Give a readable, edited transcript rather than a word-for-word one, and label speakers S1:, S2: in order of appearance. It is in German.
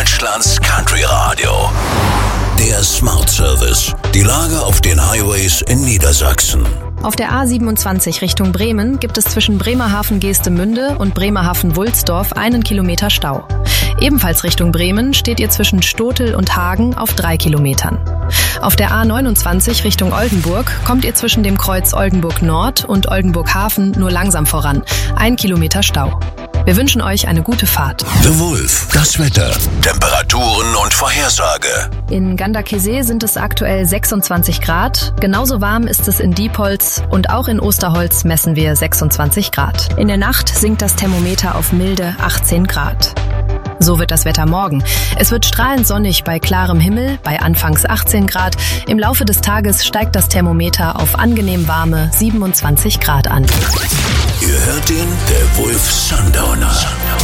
S1: Deutschlands Country Radio. Der Smart Service. Die Lage auf den Highways in Niedersachsen.
S2: Auf der A27 Richtung Bremen gibt es zwischen Bremerhaven-Geestemünde und Bremerhaven-Wulsdorf 1 Kilometer Stau. Ebenfalls Richtung Bremen steht ihr zwischen Stotel und Hagen auf 3 Kilometern. Auf der A29 Richtung Oldenburg kommt ihr zwischen dem Kreuz Oldenburg Nord und Oldenburg Hafen nur langsam voran. 1 Kilometer Stau. Wir wünschen euch eine gute Fahrt.
S1: The Wolf, das Wetter, Temperaturen und Vorhersage.
S2: In Ganderkesee sind es aktuell 26 Grad. Genauso warm ist es in Diepholz und auch in Osterholz messen wir 26 Grad. In der Nacht sinkt das Thermometer auf milde 18 Grad. So wird das Wetter morgen. Es wird strahlend sonnig bei klarem Himmel, bei anfangs 18 Grad. Im Laufe des Tages steigt das Thermometer auf angenehm warme 27 Grad an.
S1: Ihr hört ihn, der Wolf Sundowner.